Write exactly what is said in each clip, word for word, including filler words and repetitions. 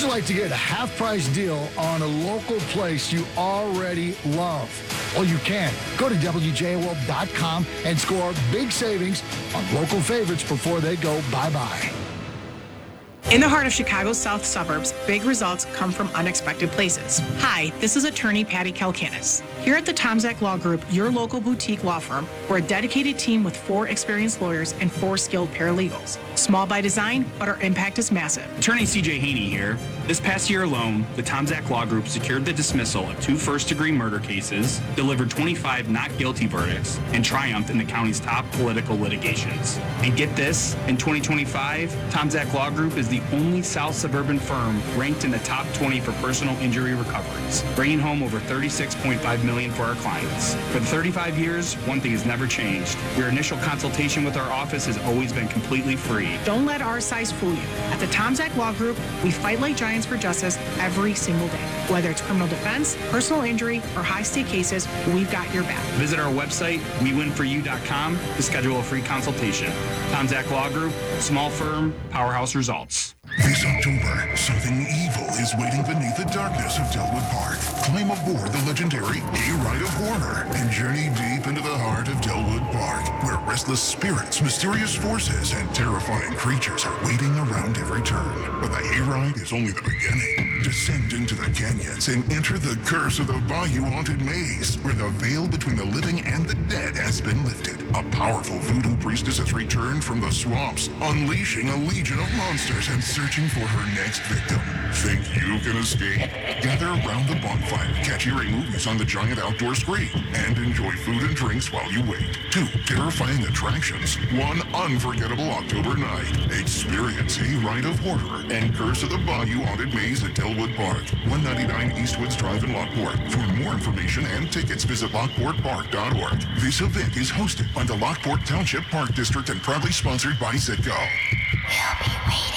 you like to get a half-price deal on a local place you already love? Well, you can. Go to W J L dot com and score big savings on local favorites before they go bye-bye. In the heart of Chicago's south suburbs, big results come from unexpected places. Hi, this is attorney Patty Kalkanis. Here at the Tomzak Law Group, your local boutique law firm, we're a dedicated team with four experienced lawyers and four skilled paralegals. Small by design, but our impact is massive. Attorney C J Haney here. This past year alone, the Tomzak Law Group secured the dismissal of two first-degree murder cases, delivered twenty-five not guilty verdicts, and triumphed in the county's top political litigations. And get this, in twenty twenty-five, Tomzak Law Group is the only South suburban firm ranked in the top twenty for personal injury recoveries, bringing home over thirty-six point five million dollars for our clients. For the thirty-five years, one thing has never changed. Your initial consultation with our office has always been completely free. Don't let our size fool you. At the Tomzak Law Group, we fight like giants for justice every single day. Whether it's criminal defense, personal injury, or high-stake cases, we've got your back. Visit our website, we win for you dot com, to schedule a free consultation. Tomzak Law Group, small firm, powerhouse results. This October, something evil is waiting beneath the darkness of Delwood Park. Climb aboard the legendary A-Ride of Horror and journey deep into the heart of Delwood Park, where restless spirits, mysterious forces, and terrifying creatures are waiting around every turn. But the A-Ride is only the beginning. Descend into the canyons and enter the curse of the Bayou Haunted Maze, where the veil between the living and the dead has been lifted. A powerful voodoo priestess has returned from the swamps, unleashing a legion of monsters and searching for her next victim. Think you can escape? Gather around the bonfire, catch eerie movies on the giant outdoor screen, and enjoy food and drinks while you wait. Two terrifying attractions, one unforgettable October night. Experience A-Ride of Horror and Curse of the Bayou Haunted Maze at Delwood Park, one ninety-nine Eastwoods Drive in Lockport. For more information and tickets, visit lockport park dot org. This event is hosted by the Lockport Township Park District and proudly sponsored by Citgo. We'll be waiting.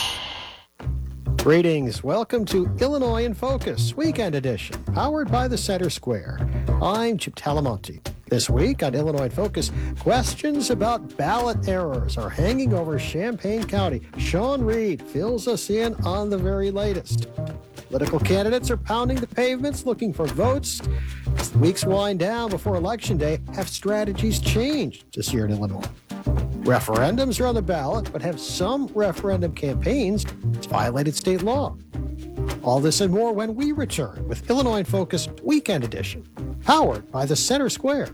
Greetings. Welcome to Illinois in Focus, Weekend Edition, powered by the Center Square. I'm Chip Talamonte. This week on Illinois in Focus, questions about ballot errors are hanging over Champaign County. Sean Reed fills us in on the very latest. Political candidates are pounding the pavements looking for votes. As the weeks wind down before Election Day, have strategies changed this year in Illinois? Referendums are on the ballot, but have some referendum campaigns violated state law? All this and more when we return with Illinois in Focus Weekend Edition, powered by the Center Square.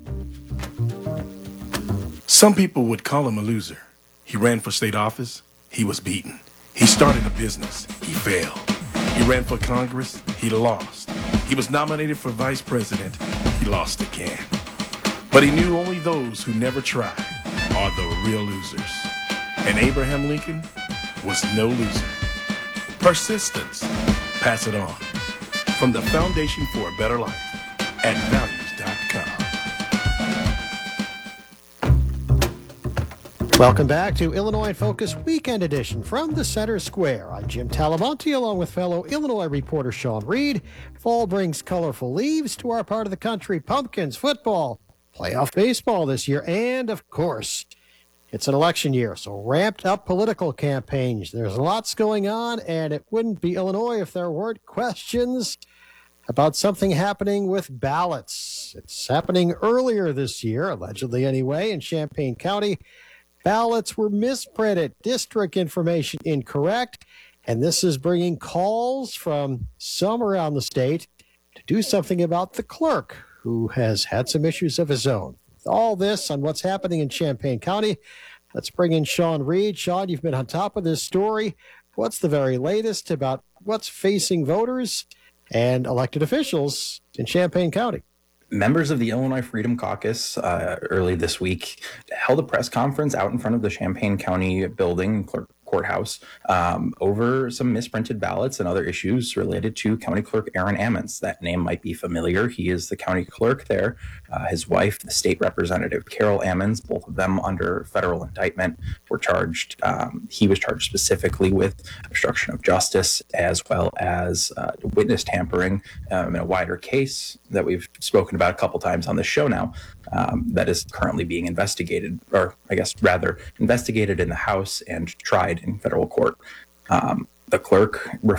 Some people would call him a loser. He ran for state office. He was beaten. He started a business. He failed. He ran for Congress. He lost. He was nominated for vice president. He lost again. But he knew only those who never tried are the real losers. And Abraham Lincoln was no loser. Persistence. Pass it on. From the Foundation for a Better Life at values dot com. Welcome back to Illinois in Focus Weekend Edition from the Center Square. I'm Jim Talamonte along with fellow Illinois reporter Sean Reed. Fall brings colorful leaves to our part of the country, pumpkins, football, playoff baseball this year, and of course, it's an election year, so ramped up political campaigns. There's lots going on, and it wouldn't be Illinois if there weren't questions about something happening with ballots. It's happening earlier this year, allegedly anyway, in Champaign County. Ballots were misprinted, district information incorrect, and this is bringing calls from some around the state to do something about the clerk, who has had some issues of his own. With all this on what's happening in Champaign County, let's bring in Sean Reed. Sean, you've been on top of this story. What's the very latest about what's facing voters and elected officials in Champaign County? Members of the Illinois Freedom Caucus uh, early this week held a press conference out in front of the Champaign County building, clerk courthouse, um, over some misprinted ballots and other issues related to County Clerk Aaron Ammons. That name might be familiar. He is the county clerk there. Uh, his wife, the state representative Carol Ammons, both of them under federal indictment, were charged. Um, he was charged specifically with obstruction of justice as well as uh, witness tampering um, in a wider case that we've spoken about a couple times on this show now. Um, that is currently being investigated, or I guess rather investigated in the House and tried in federal court. Um, the clerk